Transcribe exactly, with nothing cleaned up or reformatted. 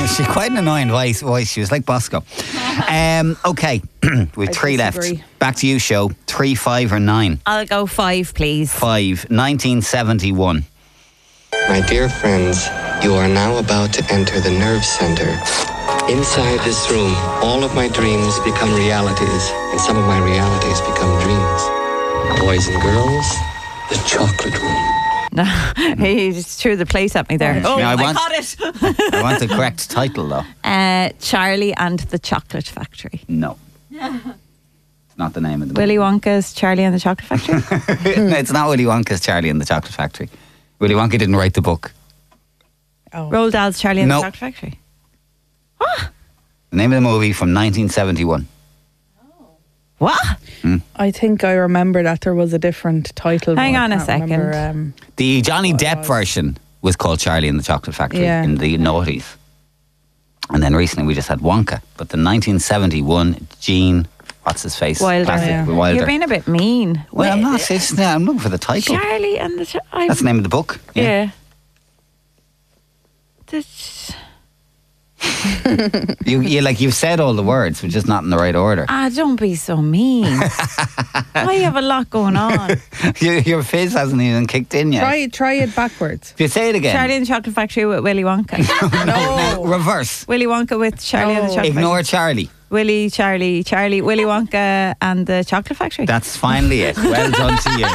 She's quite an annoying voice. voice. She was like Bosco. Um, okay, we've I three disagree. left. Back to you, show. Three, five, or nine? I'll go five, please. Five. nineteen seventy-one. My dear friends, you are now about to enter the nerve center. Inside this room, all of my dreams become realities, and some of my realities become dreams. Boys and girls, the chocolate room. No, he just threw the place at me there. Oh, Yeah, I I, want- caught it. I want the correct title, though. uh, Charlie and the Chocolate Factory. No. It's not the name of the Willy Wonka's Charlie and the Chocolate Factory. movie. It's not Willy Wonka's Charlie and the Chocolate Factory. Willy Wonka didn't write the book. Oh. Roald Dahl's Charlie and No. the Chocolate Factory. The name of the movie from nineteen seventy-one. What? I think I remember that there was a different title. Hang but I on a can't remember, second. um, The Johnny What it Depp was. version was called Charlie and the Chocolate Factory Yeah. in the noughties. And then recently we just had Wonka. But the nineteen seventy-one Gene, what's his face? Wilder. Classic Yeah. with Wilder. You're being a bit mean. well, I'm Wait, not. It's, no, I'm looking for the title. Charlie and the. Cho- I'm- That's the name of the book. Yeah. The ch- You, you like you've said all the words, but just not in the right order. ah, don't be so mean. I have a lot going on. your, your fizz hasn't even kicked in yet. Try try it backwards. If you say it again. Charlie and the Chocolate Factory with Willy Wonka. no, reverse. Willy Wonka with Charlie and the No. Chocolate Ignore Factory. Charlie. Willy, Charlie, Charlie, Willy Wonka and the Chocolate Factory. That's finally it. Well done to you.